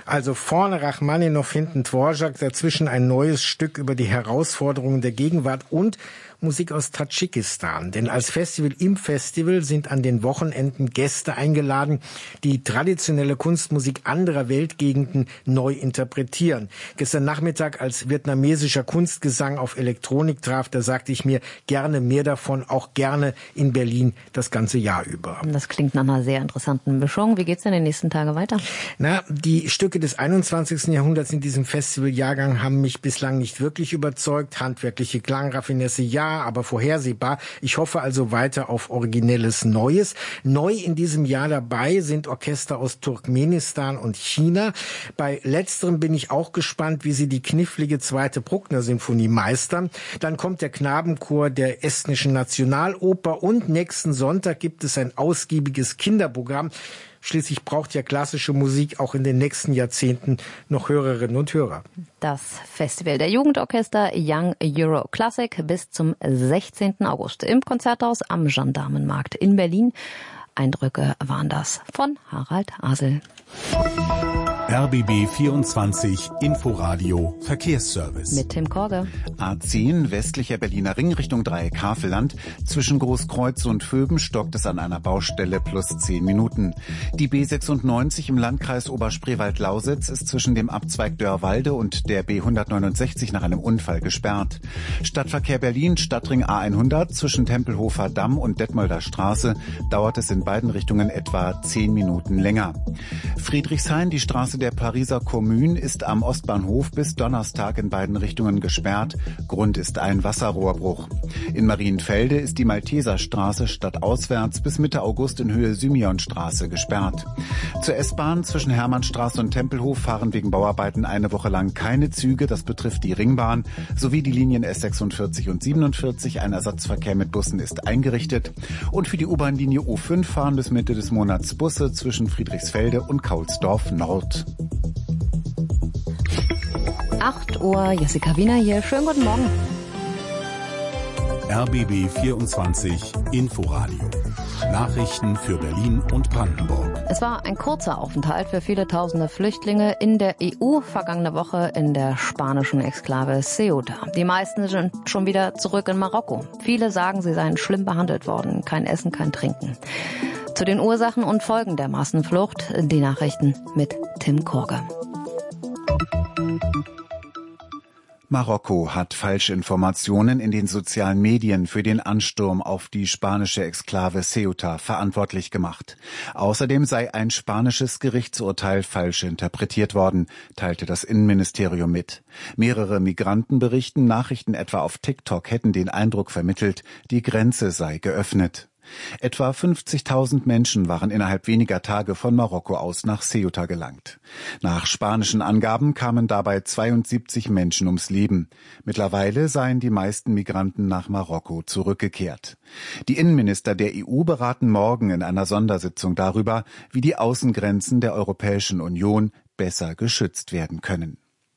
Also vorne Rachmaninow, hinten Dvorak, dazwischen ein neues Stück über die Herausforderungen der Gegenwart und Musik aus Tadschikistan. Denn als Festival im Festival sind an den Wochenenden Gäste eingeladen, die traditionelle Kunstmusik anderer Weltgegenden neu interpretieren. Gestern Nachmittag, als vietnamesischer Kunstgesang auf Elektronik traf, da sagte ich mir, gerne mehr davon, auch gerne in Berlin das ganze Jahr über. Das klingt nach einer sehr interessanten Mischung. Wie geht's denn in den nächsten Tagen weiter? Die Stücke des 21. Jahrhunderts in diesem Festivaljahrgang haben mich bislang nicht wirklich überzeugt. Handwerkliche Klangraffinesse ja, aber vorhersehbar. Ich hoffe also weiter auf originelles Neues. Neu in diesem Jahr dabei sind Orchester aus Turkmenistan und China. Bei letzterem bin ich auch gespannt, wie sie die knifflige zweite Bruckner-Symphonie meistern. Dann kommt der Knabenchor der Estnischen Nationaloper und nächsten Sonntag gibt es ein ausgiebiges Kinderprogramm. Schließlich braucht ja klassische Musik auch in den nächsten Jahrzehnten noch Hörerinnen und Hörer. Das Festival der Jugendorchester Young Euro Classic bis zum 16. August im Konzerthaus am Gendarmenmarkt in Berlin. Eindrücke waren das von Harald Asel. RBB 24 Inforadio Verkehrsservice. Mit Tim Korge. A10 westlicher Berliner Ring Richtung Dreieck Havelland. Zwischen Großkreuz und Vöben stockt es an einer Baustelle plus 10 Minuten. Die B96 im Landkreis Oberspreewald-Lausitz ist zwischen dem Abzweig Dörrwalde und der B169 nach einem Unfall gesperrt. Stadtverkehr Berlin, Stadtring A100 zwischen Tempelhofer Damm und Detmolder Straße dauert es in beiden Richtungen etwa 10 Minuten länger. Friedrichshain, die Straße der Pariser Kommune, ist am Ostbahnhof bis Donnerstag in beiden Richtungen gesperrt. Grund ist ein Wasserrohrbruch. In Marienfelde ist die Malteserstraße stadtauswärts bis Mitte August in Höhe Symionstraße gesperrt. Zur S-Bahn zwischen Hermannstraße und Tempelhof fahren wegen Bauarbeiten eine Woche lang keine Züge. Das betrifft die Ringbahn sowie die Linien S46 und 47. Ein Ersatzverkehr mit Bussen ist eingerichtet. Und für die U-Bahn-Linie U5 fahren bis Mitte des Monats Busse zwischen Friedrichsfelde und Kaulsdorf Nord. 8 Uhr, Jessica Wiener hier. Schönen guten Morgen. RBB 24 Inforadio. Nachrichten für Berlin und Brandenburg. Es war ein kurzer Aufenthalt für viele tausende Flüchtlinge in der EU vergangene Woche in der spanischen Exklave Ceuta. Die meisten sind schon wieder zurück in Marokko. Viele sagen, sie seien schlimm behandelt worden. Kein Essen, kein Trinken. Zu den Ursachen und Folgen der Massenflucht die Nachrichten mit Tim Korge. Marokko hat Falschinformationen in den sozialen Medien für den Ansturm auf die spanische Exklave Ceuta verantwortlich gemacht. Außerdem sei ein spanisches Gerichtsurteil falsch interpretiert worden, teilte das Innenministerium mit. Mehrere Migranten berichten, Nachrichten etwa auf TikTok hätten den Eindruck vermittelt, die Grenze sei geöffnet. Etwa 50.000 Menschen waren innerhalb weniger Tage von Marokko aus nach Ceuta gelangt. Nach spanischen Angaben kamen dabei 72 Menschen ums Leben. Mittlerweile seien die meisten Migranten nach Marokko zurückgekehrt. Die Innenminister der EU beraten morgen in einer Sondersitzung darüber, wie die Außengrenzen der Europäischen Union besser geschützt werden können.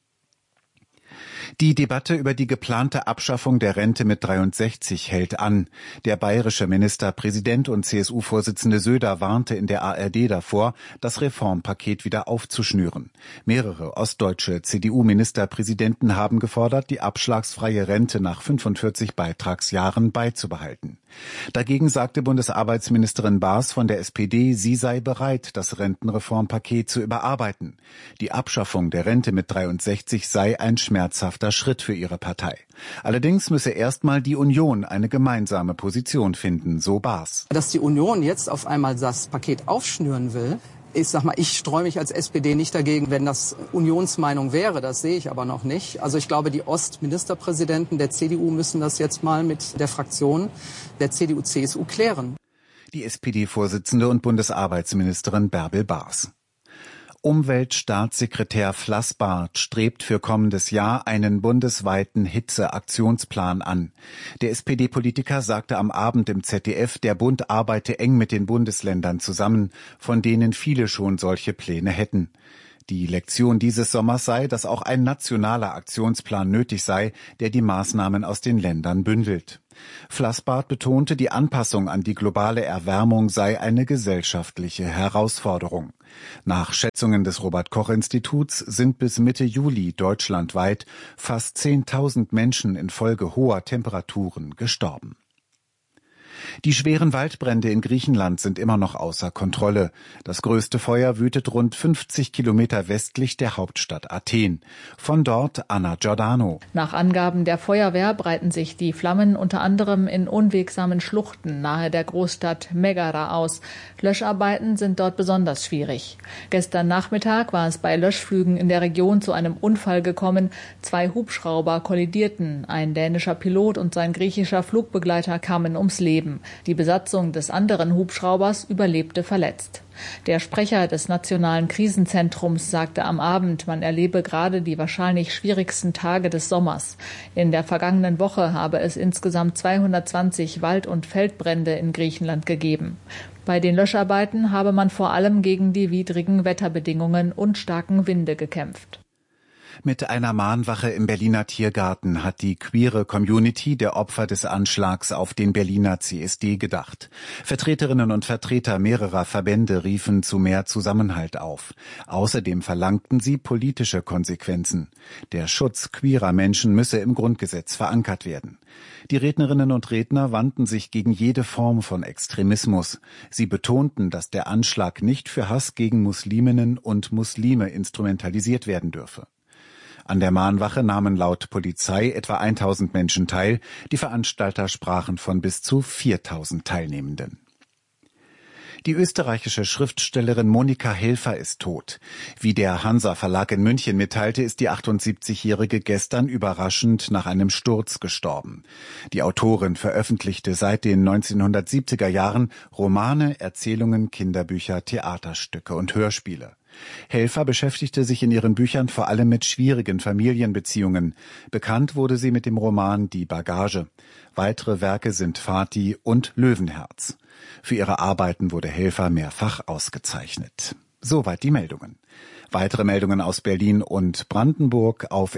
Die Debatte über die geplante Abschaffung der Rente mit 63 hält an. Der bayerische Ministerpräsident und CSU-Vorsitzende Söder warnte in der ARD davor, das Reformpaket wieder aufzuschnüren. Mehrere ostdeutsche CDU-Ministerpräsidenten haben gefordert, die abschlagsfreie Rente nach 45 Beitragsjahren beizubehalten. Dagegen sagte Bundesarbeitsministerin Baas von der SPD, sie sei bereit, das Rentenreformpaket zu überarbeiten. Die Abschaffung der Rente mit 63 sei ein schmerzhafter Schritt für ihre Partei. Allerdings müsse erstmal die Union eine gemeinsame Position finden, so Baas. Dass die Union jetzt auf einmal das Paket aufschnüren will, ich streue mich als SPD nicht dagegen, wenn das Unionsmeinung wäre. Das sehe ich aber noch nicht. Also ich glaube, die Ostministerpräsidenten der CDU müssen das jetzt mal mit der Fraktion der CDU-CSU klären. Die SPD-Vorsitzende und Bundesarbeitsministerin Bärbel Baas. Umweltstaatssekretär Flassbart strebt für kommendes Jahr einen bundesweiten Hitzeaktionsplan an. Der SPD-Politiker sagte am Abend im ZDF, der Bund arbeite eng mit den Bundesländern zusammen, von denen viele schon solche Pläne hätten. Die Lektion dieses Sommers sei, dass auch ein nationaler Aktionsplan nötig sei, der die Maßnahmen aus den Ländern bündelt. Flassbart betonte, die Anpassung an die globale Erwärmung sei eine gesellschaftliche Herausforderung. Nach Schätzungen des Robert-Koch-Instituts sind bis Mitte Juli deutschlandweit fast 10.000 Menschen infolge hoher Temperaturen gestorben. Die schweren Waldbrände in Griechenland sind immer noch außer Kontrolle. Das größte Feuer wütet rund 50 Kilometer westlich der Hauptstadt Athen. Von dort Anna Giordano. Nach Angaben der Feuerwehr breiten sich die Flammen unter anderem in unwegsamen Schluchten nahe der Großstadt Megara aus. Löscharbeiten sind dort besonders schwierig. Gestern Nachmittag war es bei Löschflügen in der Region zu einem Unfall gekommen. 2 Hubschrauber kollidierten. Ein dänischer Pilot und sein griechischer Flugbegleiter kamen ums Leben. Die Besatzung des anderen Hubschraubers überlebte verletzt. Der Sprecher des Nationalen Krisenzentrums sagte am Abend, man erlebe gerade die wahrscheinlich schwierigsten Tage des Sommers. In der vergangenen Woche habe es insgesamt 220 Wald- und Feldbrände in Griechenland gegeben. Bei den Löscharbeiten habe man vor allem gegen die widrigen Wetterbedingungen und starken Winde gekämpft. Mit einer Mahnwache im Berliner Tiergarten hat die queere Community der Opfer des Anschlags auf den Berliner CSD gedacht. Vertreterinnen und Vertreter mehrerer Verbände riefen zu mehr Zusammenhalt auf. Außerdem verlangten sie politische Konsequenzen. Der Schutz queerer Menschen müsse im Grundgesetz verankert werden. Die Rednerinnen und Redner wandten sich gegen jede Form von Extremismus. Sie betonten, dass der Anschlag nicht für Hass gegen Musliminnen und Muslime instrumentalisiert werden dürfe. An der Mahnwache nahmen laut Polizei etwa 1.000 Menschen teil. Die Veranstalter sprachen von bis zu 4.000 Teilnehmenden. Die österreichische Schriftstellerin Monika Helfer ist tot. Wie der Hansa Verlag in München mitteilte, ist die 78-Jährige gestern überraschend nach einem Sturz gestorben. Die Autorin veröffentlichte seit den 1970er Jahren Romane, Erzählungen, Kinderbücher, Theaterstücke und Hörspiele. Helfer beschäftigte sich in ihren Büchern vor allem mit schwierigen Familienbeziehungen. Bekannt wurde sie mit dem Roman Die Bagage. Weitere Werke sind Vati und Löwenherz. Für ihre Arbeiten wurde Helfer mehrfach ausgezeichnet. Soweit die Meldungen. Weitere Meldungen aus Berlin und Brandenburg auf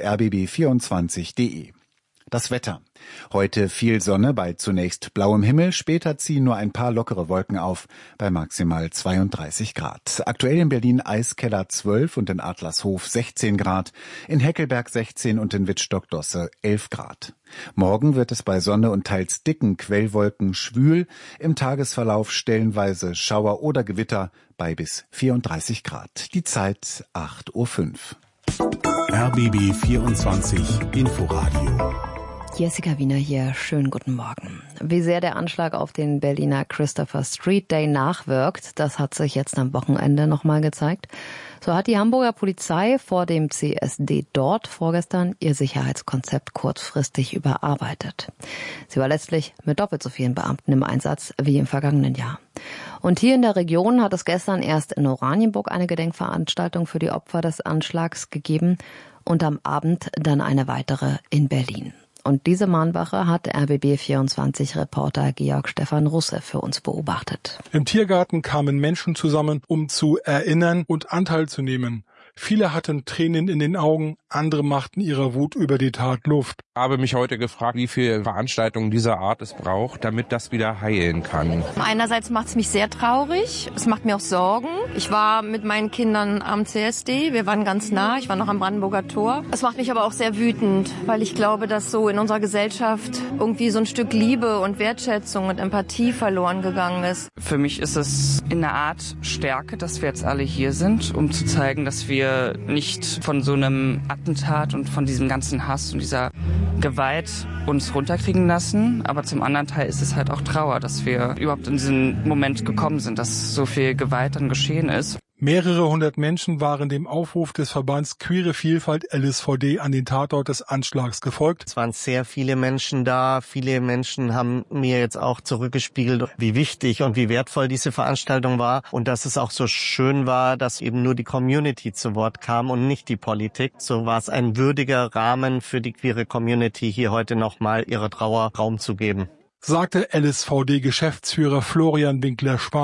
rbb24.de. Das Wetter. Heute viel Sonne bei zunächst blauem Himmel, später ziehen nur ein paar lockere Wolken auf, bei maximal 32 Grad. Aktuell in Berlin Eiskeller 12 und in Adlershof 16 Grad, in Heckelberg 16 und in Wittstock-Dosse 11 Grad. Morgen wird es bei Sonne und teils dicken Quellwolken schwül, im Tagesverlauf stellenweise Schauer oder Gewitter bei bis 34 Grad. Die Zeit 8:05 Uhr. RBB 24 Inforadio. Jessica Wiener hier, schönen guten Morgen. Wie sehr der Anschlag auf den Berliner Christopher Street Day nachwirkt, das hat sich jetzt am Wochenende nochmal gezeigt. So hat die Hamburger Polizei vor dem CSD dort vorgestern ihr Sicherheitskonzept kurzfristig überarbeitet. Sie war letztlich mit doppelt so vielen Beamten im Einsatz wie im vergangenen Jahr. Und hier in der Region hat es gestern erst in Oranienburg eine Gedenkveranstaltung für die Opfer des Anschlags gegeben und am Abend dann eine weitere in Berlin. Und diese Mahnwache hat RBB24-Reporter Georg Stefan Russe für uns beobachtet. Im Tiergarten kamen Menschen zusammen, um zu erinnern und Anteil zu nehmen. Viele hatten Tränen in den Augen, andere machten ihrer Wut über die Tat Luft. Ich habe mich heute gefragt, wie viele Veranstaltungen dieser Art es braucht, damit das wieder heilen kann. Einerseits macht es mich sehr traurig, es macht mir auch Sorgen. Ich war mit meinen Kindern am CSD, wir waren ganz nah, ich war noch am Brandenburger Tor. Es macht mich aber auch sehr wütend, weil ich glaube, dass so in unserer Gesellschaft irgendwie so ein Stück Liebe und Wertschätzung und Empathie verloren gegangen ist. Für mich ist es in einer Art Stärke, dass wir jetzt alle hier sind, um zu zeigen, dass wir nicht von so einem Attentat und von diesem ganzen Hass und dieser Gewalt uns runterkriegen lassen. Aber zum anderen Teil ist es halt auch Trauer, dass wir überhaupt in diesen Moment gekommen sind, dass so viel Gewalt dann geschehen ist. Mehrere hundert Menschen waren dem Aufruf des Verbands Queere Vielfalt LSVD an den Tatort des Anschlags gefolgt. Es waren sehr viele Menschen da. Viele Menschen haben mir jetzt auch zurückgespiegelt, wie wichtig und wie wertvoll diese Veranstaltung war. Und dass es auch so schön war, dass eben nur die Community zu Wort kam und nicht die Politik. So war es ein würdiger Rahmen für die queere Community, hier heute nochmal ihrer Trauer Raum zu geben. Sagte LSVD-Geschäftsführer Florian Winkler-Schwarz.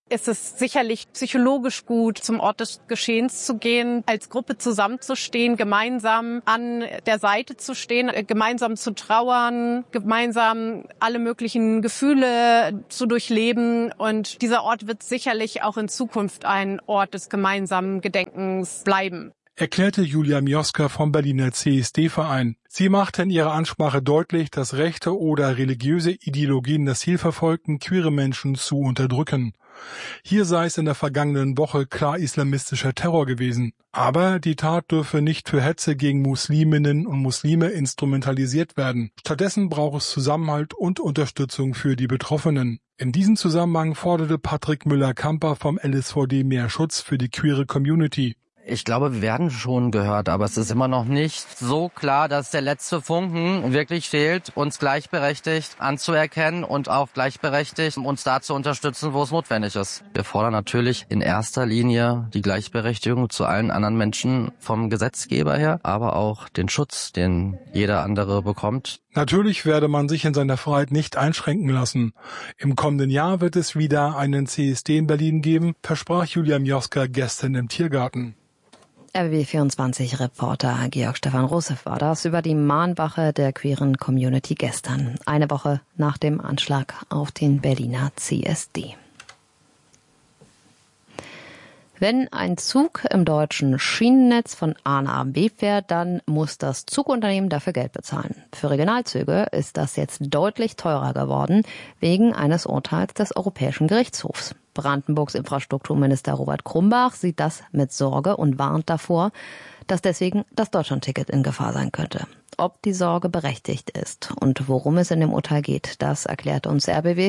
ist es sicherlich psychologisch gut, zum Ort des Geschehens zu gehen, als Gruppe zusammenzustehen, gemeinsam an der Seite zu stehen, gemeinsam zu trauern, gemeinsam alle möglichen Gefühle zu durchleben. Und dieser Ort wird sicherlich auch in Zukunft ein Ort des gemeinsamen Gedenkens bleiben. Erklärte Julia Mioska vom Berliner CSD-Verein. Sie machte in ihrer Ansprache deutlich, dass rechte oder religiöse Ideologien das Ziel verfolgten, queere Menschen zu unterdrücken. Hier sei es in der vergangenen Woche klar islamistischer Terror gewesen. Aber die Tat dürfe nicht für Hetze gegen Musliminnen und Muslime instrumentalisiert werden. Stattdessen braucht es Zusammenhalt und Unterstützung für die Betroffenen. In diesem Zusammenhang forderte Patrick Müller-Kamper vom LSVD mehr Schutz für die queere Community. Ich glaube, wir werden schon gehört, aber es ist immer noch nicht so klar, dass der letzte Funken wirklich fehlt, uns gleichberechtigt anzuerkennen und auch gleichberechtigt uns da zu unterstützen, wo es notwendig ist. Wir fordern natürlich in erster Linie die Gleichberechtigung zu allen anderen Menschen vom Gesetzgeber her, aber auch den Schutz, den jeder andere bekommt. Natürlich werde man sich in seiner Freiheit nicht einschränken lassen. Im kommenden Jahr wird es wieder einen CSD in Berlin geben, versprach Julia Mioska gestern im Tiergarten. RBB24-Reporter Georg Stefan Rusev war das über die Mahnwache der queeren Community gestern, eine Woche nach dem Anschlag auf den Berliner CSD. Wenn ein Zug im deutschen Schienennetz von A nach B fährt, dann muss das Zugunternehmen dafür Geld bezahlen. Für Regionalzüge ist das jetzt deutlich teurer geworden, wegen eines Urteils des Europäischen Gerichtshofs. Brandenburgs Infrastrukturminister Robert Krumbach sieht das mit Sorge und warnt davor, dass deswegen das Deutschlandticket in Gefahr sein könnte. Ob die Sorge berechtigt ist und worum es in dem Urteil geht, das erklärt uns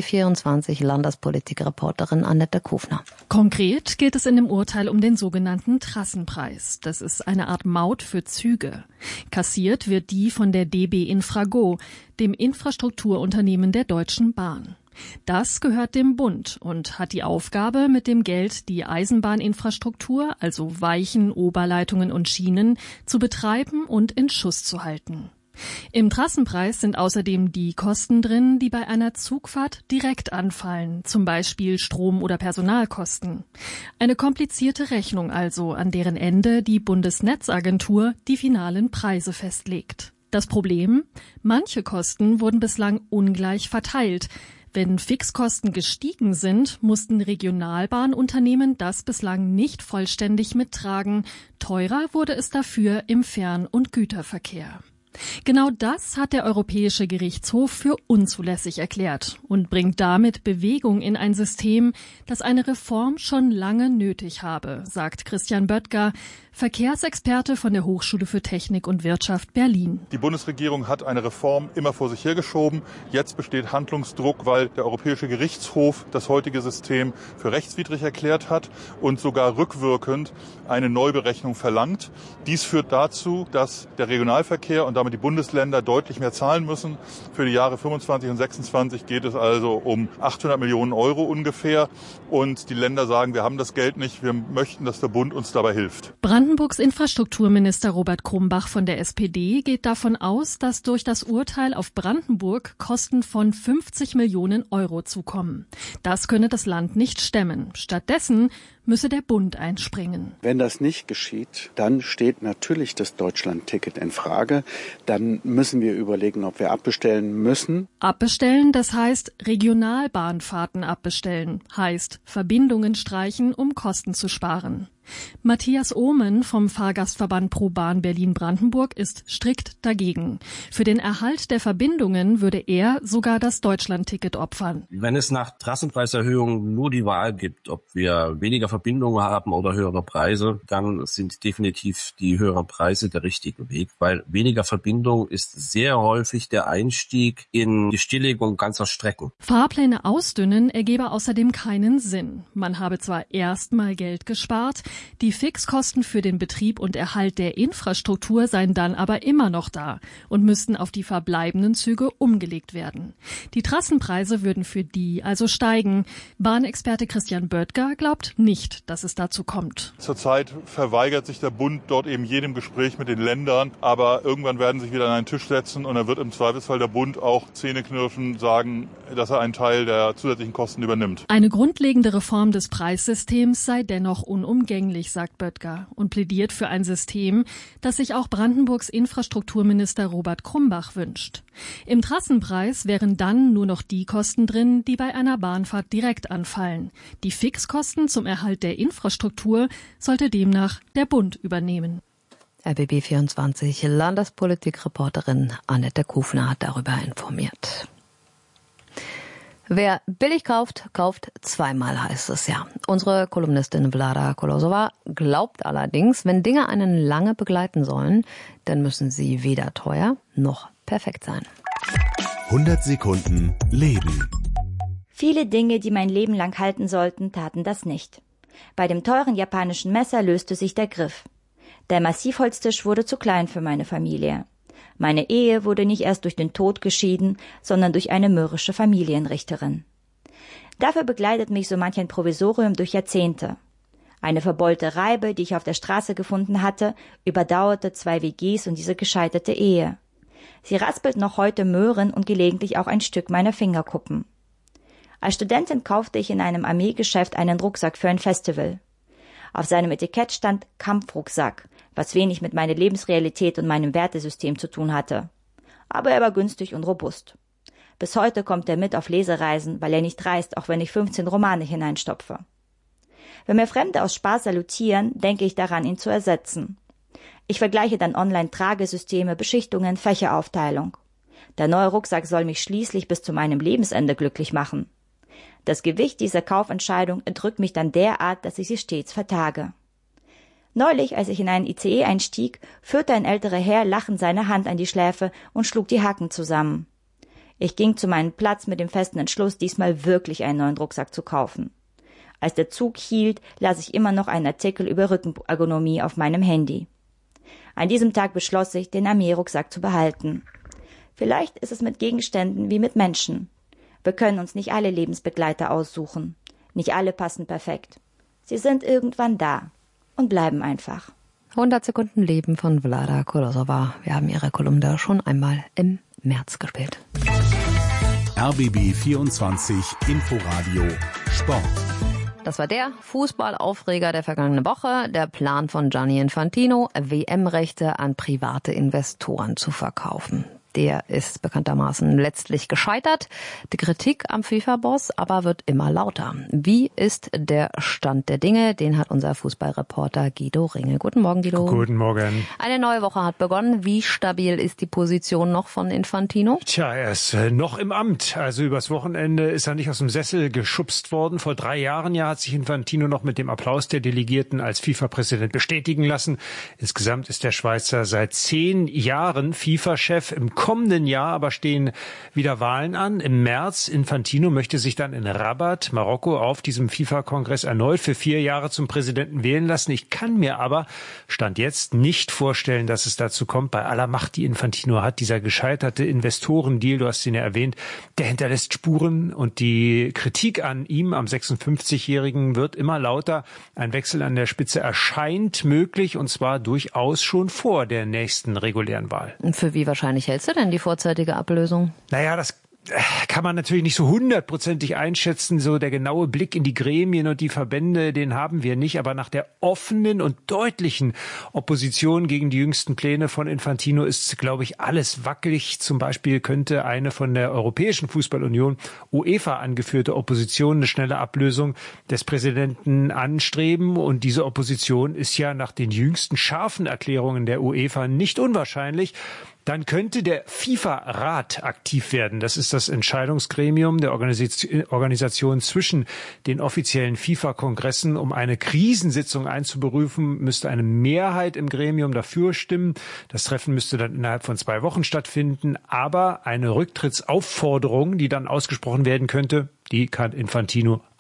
RBB24 Landespolitikreporterin Annette Kufner. Konkret geht es in dem Urteil um den sogenannten Trassenpreis. Das ist eine Art Maut für Züge. Kassiert wird die von der DB Infrago, dem Infrastrukturunternehmen der Deutschen Bahn. Das gehört dem Bund und hat die Aufgabe, mit dem Geld die Eisenbahninfrastruktur, also Weichen, Oberleitungen und Schienen, zu betreiben und in Schuss zu halten. Im Trassenpreis sind außerdem die Kosten drin, die bei einer Zugfahrt direkt anfallen, zum Beispiel Strom- oder Personalkosten. Eine komplizierte Rechnung also, an deren Ende die Bundesnetzagentur die finalen Preise festlegt. Das Problem? Manche Kosten wurden bislang ungleich verteilt. Wenn Fixkosten gestiegen sind, mussten Regionalbahnunternehmen das bislang nicht vollständig mittragen. Teurer wurde es dafür im Fern- und Güterverkehr. Genau das hat der Europäische Gerichtshof für unzulässig erklärt und bringt damit Bewegung in ein System, das eine Reform schon lange nötig habe, sagt Christian Böttger, Verkehrsexperte von der Hochschule für Technik und Wirtschaft Berlin. Die Bundesregierung hat eine Reform immer vor sich hergeschoben. Jetzt besteht Handlungsdruck, weil der Europäische Gerichtshof das heutige System für rechtswidrig erklärt hat und sogar rückwirkend eine Neuberechnung verlangt. Dies führt dazu, dass der Regionalverkehr und damit die Bundesländer deutlich mehr zahlen müssen. Für die Jahre 25 und 26 geht es also um 800 Millionen Euro ungefähr. Und die Länder sagen, wir haben das Geld nicht, wir möchten, dass der Bund uns dabei hilft. Brandenburgs Infrastrukturminister Robert Krumbach von der SPD geht davon aus, dass durch das Urteil auf Brandenburg Kosten von 50 Millionen Euro zukommen. Das könne das Land nicht stemmen. Stattdessen müsse der Bund einspringen. Wenn das nicht geschieht, dann steht natürlich das Deutschlandticket in Frage. Dann müssen wir überlegen, ob wir abbestellen müssen. Abbestellen, das heißt Regionalbahnfahrten abbestellen, heißt Verbindungen streichen, um Kosten zu sparen. Matthias Ohmen vom Fahrgastverband ProBahn Berlin-Brandenburg ist strikt dagegen. Für den Erhalt der Verbindungen würde er sogar das Deutschlandticket opfern. Wenn es nach Trassenpreiserhöhungen nur die Wahl gibt, ob wir weniger Verbindungen haben oder höhere Preise, dann sind definitiv die höheren Preise der richtige Weg, weil weniger Verbindung ist sehr häufig der Einstieg in die Stilllegung ganzer Strecken. Fahrpläne ausdünnen ergebe außerdem keinen Sinn. Man habe zwar erstmal Geld gespart, Die Fixkosten für den Betrieb und Erhalt der Infrastruktur seien dann aber immer noch da und müssten auf die verbleibenden Züge umgelegt werden. Die Trassenpreise würden für die also steigen. Bahnexperte Christian Böttger glaubt nicht, dass es dazu kommt. Zurzeit verweigert sich der Bund dort eben jedem Gespräch mit den Ländern, aber irgendwann werden sich wieder an einen Tisch setzen und dann wird im Zweifelsfall der Bund auch zähneknirschend sagen, dass er einen Teil der zusätzlichen Kosten übernimmt. Eine grundlegende Reform des Preissystems sei dennoch unumgänglich, sagt Böttger und plädiert für ein System, das sich auch Brandenburgs Infrastrukturminister Robert Krumbach wünscht. Im Trassenpreis wären dann nur noch die Kosten drin, die bei einer Bahnfahrt direkt anfallen. Die Fixkosten zum Erhalt der Infrastruktur sollte demnach der Bund übernehmen. RBB24 Landespolitikreporterin Annette Kufner hat darüber informiert. Wer billig kauft, kauft zweimal, heißt es ja. Unsere Kolumnistin Vlada Kolosova glaubt allerdings, wenn Dinge einen lange begleiten sollen, dann müssen sie weder teuer noch perfekt sein. 100 Sekunden Leben. Viele Dinge, die mein Leben lang halten sollten, taten das nicht. Bei dem teuren japanischen Messer löste sich der Griff. Der Massivholztisch wurde zu klein für meine Familie. Meine Ehe wurde nicht erst durch den Tod geschieden, sondern durch eine mürrische Familienrichterin. Dafür begleitet mich so manch ein Provisorium durch Jahrzehnte. Eine verbeulte Reibe, die ich auf der Straße gefunden hatte, überdauerte 2 WGs und diese gescheiterte Ehe. Sie raspelt noch heute Möhren und gelegentlich auch ein Stück meiner Fingerkuppen. Als Studentin kaufte ich in einem Armeegeschäft einen Rucksack für ein Festival. Auf seinem Etikett stand Kampfrucksack, was wenig mit meiner Lebensrealität und meinem Wertesystem zu tun hatte. Aber er war günstig und robust. Bis heute kommt er mit auf Lesereisen, weil er nicht reißt, auch wenn ich 15 Romane hineinstopfe. Wenn mir Fremde aus Spaß salutieren, denke ich daran, ihn zu ersetzen. Ich vergleiche dann online Tragesysteme, Beschichtungen, Fächeraufteilung. Der neue Rucksack soll mich schließlich bis zu meinem Lebensende glücklich machen. Das Gewicht dieser Kaufentscheidung erdrückt mich dann derart, dass ich sie stets vertage. Neulich, als ich in einen ICE einstieg, führte ein älterer Herr lachend seine Hand an die Schläfe und schlug die Hacken zusammen. Ich ging zu meinem Platz mit dem festen Entschluss, diesmal wirklich einen neuen Rucksack zu kaufen. Als der Zug hielt, las ich immer noch einen Artikel über Rückenergonomie auf meinem Handy. An diesem Tag beschloss ich, den Armeerucksack zu behalten. Vielleicht ist es mit Gegenständen wie mit Menschen. Wir können uns nicht alle Lebensbegleiter aussuchen. Nicht alle passen perfekt. Sie sind irgendwann da und bleiben einfach. 100 Sekunden Leben von Vlada Kolosova. Wir haben ihre Kolumne schon einmal im März gespielt. RBB 24 Inforadio Sport. Das war der Fußballaufreger der vergangenen Woche. Der Plan von Gianni Infantino, WM-Rechte an private Investoren zu verkaufen. Der ist bekanntermaßen letztlich gescheitert. Die Kritik am FIFA-Boss aber wird immer lauter. Wie ist der Stand der Dinge? Den hat unser Fußballreporter Guido Ringel. Guten Morgen, Guido. Guten Morgen. Eine neue Woche hat begonnen. Wie stabil ist die Position noch von Infantino? Tja, er ist noch im Amt. Also übers Wochenende ist er nicht aus dem Sessel geschubst worden. Vor 3 Jahren hat sich Infantino noch mit dem Applaus der Delegierten als FIFA-Präsident bestätigen lassen. Insgesamt ist der Schweizer seit 10 Jahren FIFA-Chef. Im kommenden Jahr aber stehen wieder Wahlen an. Im März. Infantino möchte sich dann in Rabat, Marokko, auf diesem FIFA-Kongress erneut für 4 Jahre zum Präsidenten wählen lassen. Ich kann mir aber, Stand jetzt, nicht vorstellen, dass es dazu kommt. Bei aller Macht, die Infantino hat, dieser gescheiterte Investorendeal, du hast ihn ja erwähnt, der hinterlässt Spuren und die Kritik an ihm, am 56-Jährigen, wird immer lauter. Ein Wechsel an der Spitze erscheint möglich und zwar durchaus schon vor der nächsten regulären Wahl. Für wie wahrscheinlich hältst du denn die vorzeitige Ablösung? Naja, das kann man natürlich nicht so 100%ig einschätzen. So der genaue Blick in die Gremien und die Verbände, den haben wir nicht. Aber nach der offenen und deutlichen Opposition gegen die jüngsten Pläne von Infantino ist, glaube ich, alles wackelig. Zum Beispiel könnte eine von der Europäischen Fußballunion, UEFA, angeführte Opposition eine schnelle Ablösung des Präsidenten anstreben. Und diese Opposition ist ja nach den jüngsten scharfen Erklärungen der UEFA nicht unwahrscheinlich. Dann könnte der FIFA-Rat aktiv werden. Das ist das Entscheidungsgremium der Organisation zwischen den offiziellen FIFA-Kongressen. Um eine Krisensitzung einzuberufen, müsste eine Mehrheit im Gremium dafür stimmen. Das Treffen müsste dann innerhalb von 2 Wochen stattfinden. Aber eine Rücktrittsaufforderung, die dann ausgesprochen werden könnte, die kann Infantino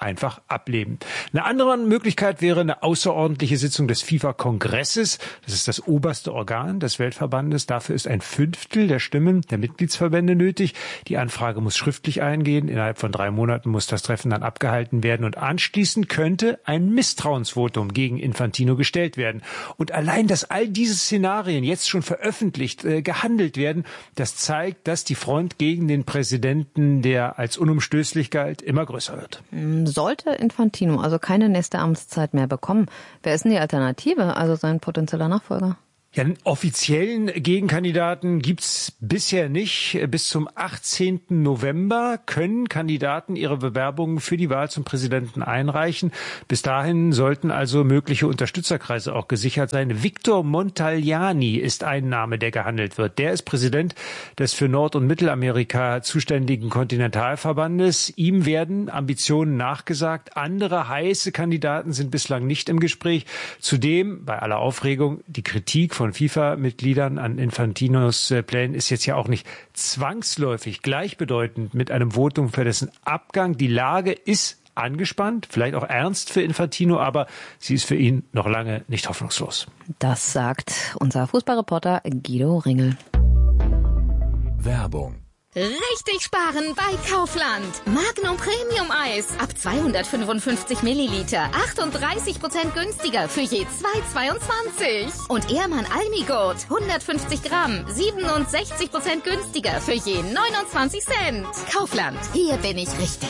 einfach ablehnen. Eine andere Möglichkeit wäre eine außerordentliche Sitzung des FIFA-Kongresses. Das ist das oberste Organ des Weltverbandes. Dafür ist 1/5 der Stimmen der Mitgliedsverbände nötig. Die Anfrage muss schriftlich eingehen. Innerhalb von 3 Monaten muss das Treffen dann abgehalten werden. Und anschließend könnte ein Misstrauensvotum gegen Infantino gestellt werden. Und allein, dass all diese Szenarien jetzt schon veröffentlicht, gehandelt werden, das zeigt, dass die Front gegen den Präsidenten, der als unumstößlich galt, immer größer wird. Sollte Infantino also keine nächste Amtszeit mehr bekommen, wer ist denn die Alternative, also sein potenzieller Nachfolger? Ja, einen offiziellen Gegenkandidaten gibt's bisher nicht. Bis zum 18. November können Kandidaten ihre Bewerbungen für die Wahl zum Präsidenten einreichen. Bis dahin sollten also mögliche Unterstützerkreise auch gesichert sein. Victor Montagliani ist ein Name, der gehandelt wird. Der ist Präsident des für Nord- und Mittelamerika zuständigen Kontinentalverbandes. Ihm werden Ambitionen nachgesagt. Andere heiße Kandidaten sind bislang nicht im Gespräch. Zudem, bei aller Aufregung, die Kritik von FIFA-Mitgliedern an Infantinos Plänen ist jetzt ja auch nicht zwangsläufig gleichbedeutend mit einem Votum für dessen Abgang. Die Lage ist angespannt, vielleicht auch ernst für Infantino, aber sie ist für ihn noch lange nicht hoffnungslos. Das sagt unser Fußballreporter Guido Ringel. Werbung. Richtig sparen bei Kaufland. Magnum Premium Eis ab 255 Milliliter. 38% günstiger für je 2,22. Und Ehrmann Almigurt 150 Gramm. 67% günstiger für je 29 Cent. Kaufland, hier bin ich richtig.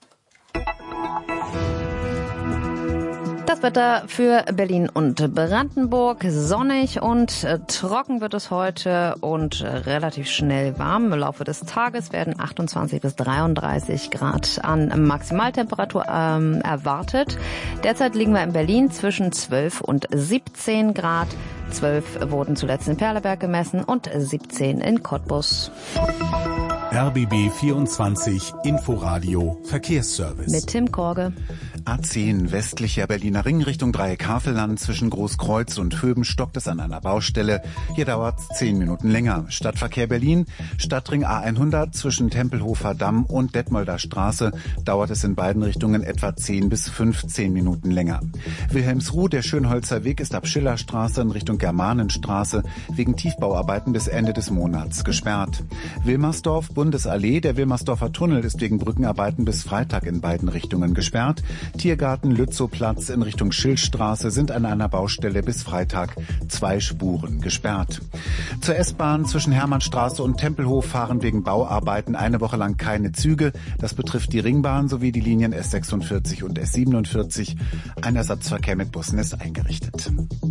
Das Wetter für Berlin und Brandenburg. Sonnig und trocken wird es heute und relativ schnell warm. Im Laufe des Tages werden 28 bis 33 Grad an Maximaltemperatur erwartet. Derzeit liegen wir in Berlin zwischen 12 und 17 Grad. 12 wurden zuletzt in Perleberg gemessen und 17 in Cottbus. RBB 24 Inforadio Verkehrsservice. Mit Tim Korge. A10 westlicher Berliner Ring Richtung Dreieck-Havelland zwischen Großkreuz und Höben stockt es an einer Baustelle. Hier dauert es 10 Minuten länger. Stadtverkehr Berlin, Stadtring A100 zwischen Tempelhofer Damm und Detmolder Straße dauert es in beiden Richtungen etwa 10 bis 15 Minuten länger. Wilhelmsruh, der Schönholzer Weg ist ab Schillerstraße in Richtung Germanenstraße wegen Tiefbauarbeiten bis Ende des Monats gesperrt. Wilmersdorf, Bundesallee, der Wilmersdorfer Tunnel ist wegen Brückenarbeiten bis Freitag in beiden Richtungen gesperrt. Tiergarten Lützowplatz in Richtung Schildstraße sind an einer Baustelle bis Freitag 2 Spuren gesperrt. Zur S-Bahn zwischen Hermannstraße und Tempelhof fahren wegen Bauarbeiten eine Woche lang keine Züge. Das betrifft die Ringbahn sowie die Linien S46 und S47. Ein Ersatzverkehr mit Bussen ist eingerichtet.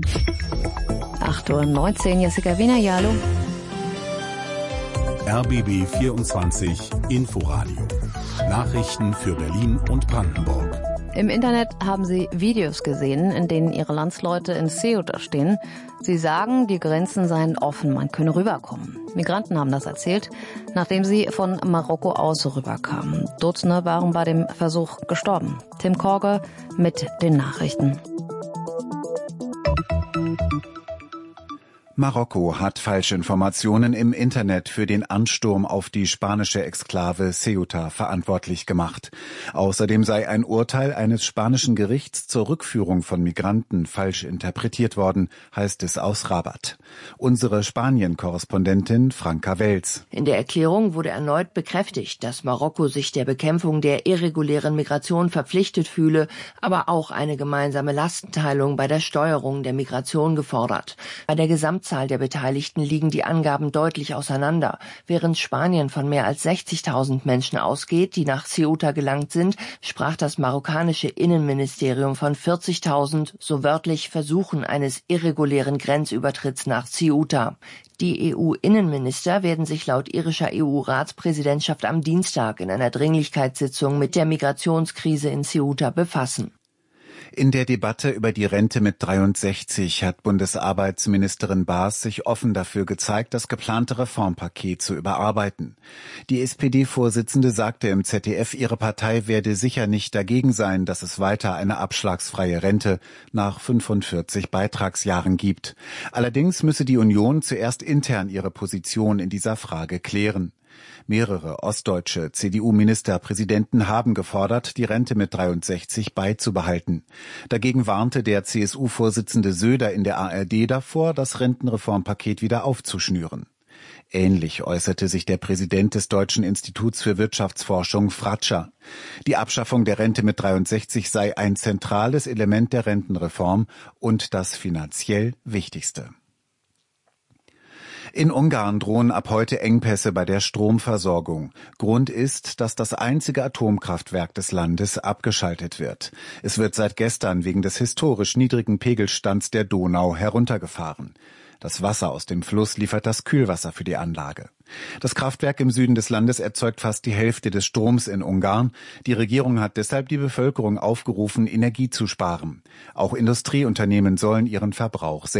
8:19 Uhr, Jessica Wiener, Jalo. RBB 24 Inforadio. Nachrichten für Berlin und Brandenburg. Im Internet haben Sie Videos gesehen, in denen Ihre Landsleute in Ceuta stehen. Sie sagen, die Grenzen seien offen, man könne rüberkommen. Migranten haben das erzählt, nachdem sie von Marokko aus rüberkamen. Dutzende waren bei dem Versuch gestorben. Tim Korge mit den Nachrichten. Marokko hat Falschinformationen im Internet für den Ansturm auf die spanische Exklave Ceuta verantwortlich gemacht. Außerdem sei ein Urteil eines spanischen Gerichts zur Rückführung von Migranten falsch interpretiert worden, heißt es aus Rabat. Unsere Spanien-Korrespondentin Franka Wels. In der Erklärung wurde erneut bekräftigt, dass Marokko sich der Bekämpfung der irregulären Migration verpflichtet fühle, aber auch eine gemeinsame Lastenteilung bei der Steuerung der Migration gefordert. Bei der Gesamtzahl der Beteiligten liegen die Angaben deutlich auseinander. Während Spanien von mehr als 60.000 Menschen ausgeht, die nach Ceuta gelangt sind, sprach das marokkanische Innenministerium von 40.000, so wörtlich Versuchen eines irregulären Grenzübertritts nach Ceuta. Die EU-Innenminister werden sich laut irischer EU-Ratspräsidentschaft am Dienstag in einer Dringlichkeitssitzung mit der Migrationskrise in Ceuta befassen. In der Debatte über die Rente mit 63 hat Bundesarbeitsministerin Baas sich offen dafür gezeigt, das geplante Reformpaket zu überarbeiten. Die SPD-Vorsitzende sagte im ZDF, ihre Partei werde sicher nicht dagegen sein, dass es weiter eine abschlagsfreie Rente nach 45 Beitragsjahren gibt. Allerdings müsse die Union zuerst intern ihre Position in dieser Frage klären. Mehrere ostdeutsche CDU-Ministerpräsidenten haben gefordert, die Rente mit 63 beizubehalten. Dagegen warnte der CSU-Vorsitzende Söder in der ARD davor, das Rentenreformpaket wieder aufzuschnüren. Ähnlich äußerte sich der Präsident des Deutschen Instituts für Wirtschaftsforschung, Fratscher. Die Abschaffung der Rente mit 63 sei ein zentrales Element der Rentenreform und das finanziell wichtigste. In Ungarn drohen ab heute Engpässe bei der Stromversorgung. Grund ist, dass das einzige Atomkraftwerk des Landes abgeschaltet wird. Es wird seit gestern wegen des historisch niedrigen Pegelstands der Donau heruntergefahren. Das Wasser aus dem Fluss liefert das Kühlwasser für die Anlage. Das Kraftwerk im Süden des Landes erzeugt fast die Hälfte des Stroms in Ungarn. Die Regierung hat deshalb die Bevölkerung aufgerufen, Energie zu sparen. Auch Industrieunternehmen sollen ihren Verbrauch senken.